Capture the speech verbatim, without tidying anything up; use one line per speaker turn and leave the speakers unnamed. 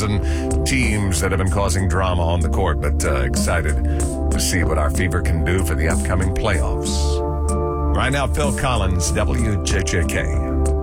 coaches and teams that have been causing drama on the court, but uh, excited to see what our Fever can do for the upcoming playoffs. Right now, Phil Collins, W J J K.